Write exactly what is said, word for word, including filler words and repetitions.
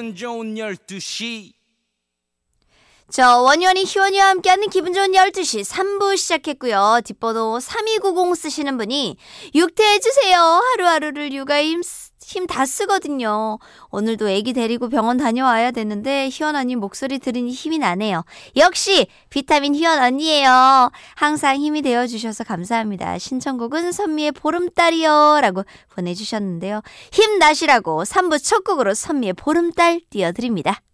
기분 좋은 열두 시. 저 원효원이 희원이와 함께하는 기분 좋은 열두 시 삼 부 시작했고요. 뒷번호 삼이구공 쓰시는 분이 육퇴해주세요. 하루하루를 육아 힘, 힘 다 쓰거든요. 오늘도 애기 데리고 병원 다녀와야 되는데 희원 언니 목소리 들으니 힘이 나네요. 역시 비타민 희원 언니예요. 항상 힘이 되어주셔서 감사합니다. 신청곡은 선미의 보름달이요 라고 보내주셨는데요. 힘나시라고 삼 부 첫 곡으로 선미의 보름달 띄워드립니다.